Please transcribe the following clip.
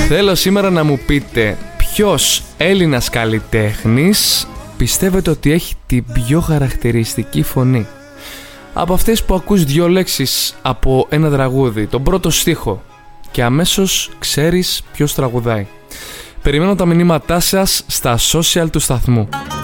Θέλω σήμερα να μου πείτε ποιος Έλληνας καλλιτέχνης πιστεύετε ότι έχει την πιο χαρακτηριστική φωνή. Από αυτές που ακούς δύο λέξεις από ένα τραγούδι, τον πρώτο στίχο, και αμέσως ξέρεις ποιος τραγουδάει. Περιμένω τα μηνύματά σας στα social του σταθμού.